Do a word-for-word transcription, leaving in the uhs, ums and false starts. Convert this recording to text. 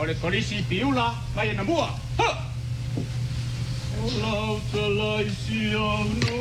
咧跟你是表啦，来人哪母啊？呵！我老子来是要侬。